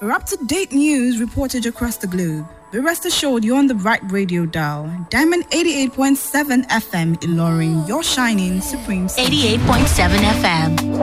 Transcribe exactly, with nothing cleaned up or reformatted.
For up-to-date news reported across the globe, be rest assured you're on the right radio dial. Diamond eighty-eight point seven F M Ilorin, your shining supreme station. eighty-eight point seven F M.